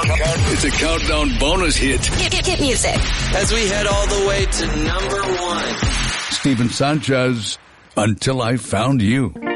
It's a countdown bonus hit. Hit music. As we head all the way to number 1. Stephen Sanchez, Until I Found You.